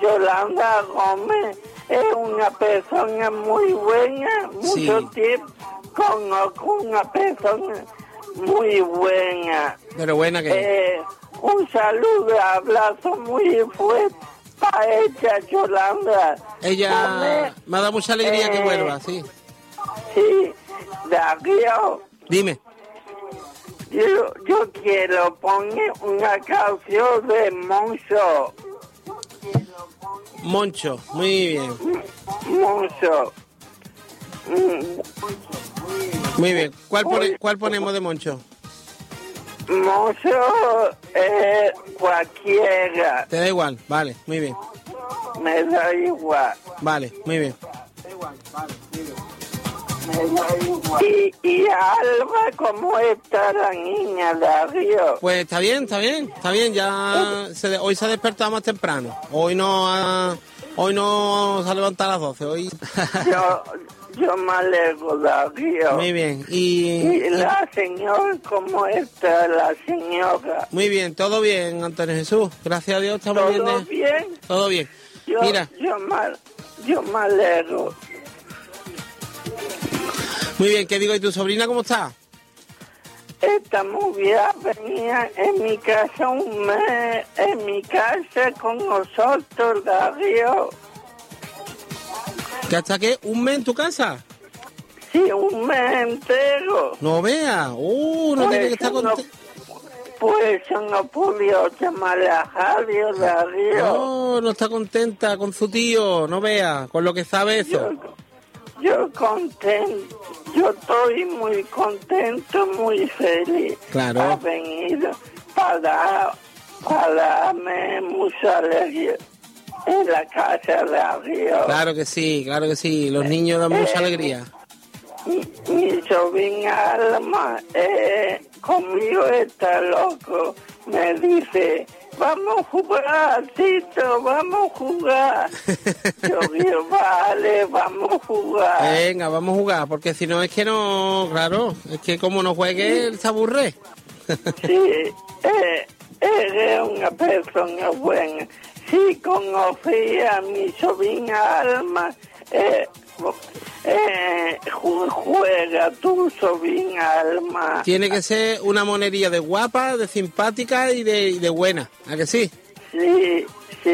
Yolanda Gómez es una persona muy buena, mucho tiempo conozco una persona muy buena. Pero buena que... un saludo, abrazo muy fuerte para ella, Yolanda. Ella me ha dado mucha alegría que vuelva, sí. Sí, Darío. Dime. Yo quiero poner una canción de Moncho. Moncho, muy bien. Moncho. Muy bien. ¿Cuál ponemos de Moncho? Moncho, cualquiera. Te da igual, vale, muy bien. Me da igual. Vale, muy bien. Y Alba, ¿cómo está la niña, Darío? Pues está bien, ya hoy se ha despertado más temprano. Hoy no se ha levantado a las 12, hoy... Yo me alegro, Darío. Muy bien. ¿Y la señora, cómo está la señora? Muy bien, todo bien, Antonio Jesús. Gracias a Dios, estamos bien. ¿Todo bien? Todo bien. Mira. Yo me alegro. Muy bien, ¿qué digo? ¿Y tu sobrina cómo está? Está muy bien, venía en mi casa un mes, en mi casa con nosotros, Darío. ¿Que hasta qué? ¿Un mes en tu casa? Sí, un mes entero. No vea, no tiene que estar contento. Pues yo no pude llamar a radio, Darío. No está contenta con su tío, no vea, con lo que sabe eso. Yo contento, yo estoy muy contento, muy feliz. Claro. Ha venido para darme mucha alegría en la casa de Río. Claro que sí, los niños dan mucha alegría. Mi sobrina Alma conmigo está loco, me dice, vamos a jugar, Tito, vamos a jugar. Yo digo, vale, vamos a jugar. Venga, vamos a jugar, porque si no es que no, claro, es que como no juegue, él se aburre. Sí, eres una persona buena. Sí, conocí a mi sobrina Alma, juega tu sobrina Alma. Tiene que ser una monería de guapa, de simpática y de buena, ¿a que sí? Sí,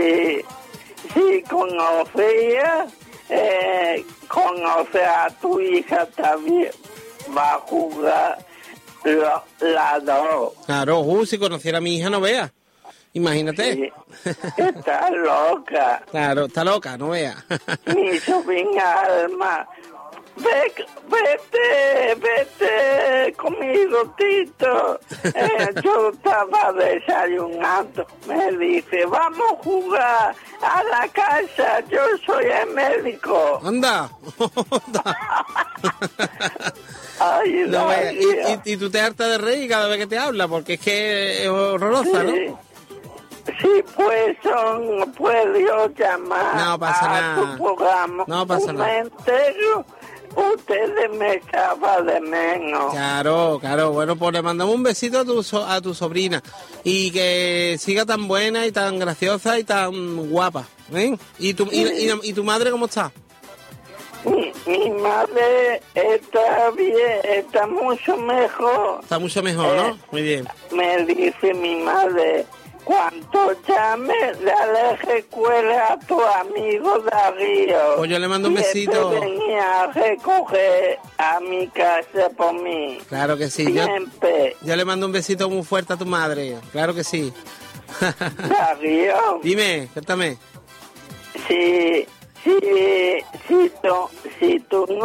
conocía, conoce a tu hija también, va a jugar la dos. Claro, si conociera a mi hija no vea, imagínate. Sí, está loca. Claro, está loca, no vea. Mi sobrina Alma, vete conmigo, Tito. Yo estaba desayunando, me dice, vamos a jugar a la casa, yo soy el médico. Anda. Ay, no vea. Y tú te hartas de reír cada vez que te habla, porque es que es horrorosa, sí. ¿no? Sí, pues puedo llamar no pasa a nada. tu programa. No pasa nada. Entero, ustedes me echaban de menos. Claro, bueno, pues le mandamos un besito a tu sobrina y que siga tan buena y tan graciosa y tan guapa, ¿eh? ¿Y tu madre cómo está? Mi madre está bien, está mucho mejor. Está mucho mejor, ¿no? Muy bien. Me dice mi madre, cuando llame, dale recuerda a tu amigo Darío. Pues yo le mando un besito. Que venía a recoger a mi casa por mí. Claro que sí. Yo le mando un besito muy fuerte a tu madre. Claro que sí. Darío. Dime, cuéntame. Si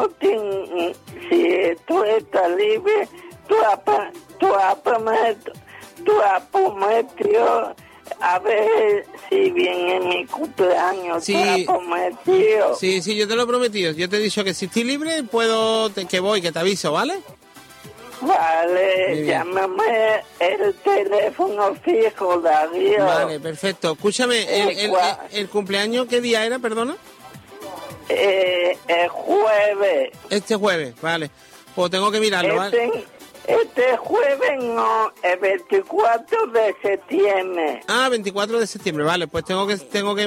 tú estás libre, tú has prometido a ver si viene mi cumpleaños. Sí. Tú has prometido. Sí, yo te lo he prometido. Yo te he dicho que si estoy libre que voy, que te aviso, ¿vale? Vale, llámame el teléfono fijo, Darío. Vale, perfecto. Escúchame, ¿el cumpleaños qué día era, perdona? El jueves. Este jueves, vale. Pues tengo que mirarlo, ¿vale? Este jueves no, el 24 de septiembre. 24 de septiembre, vale. Pues tengo que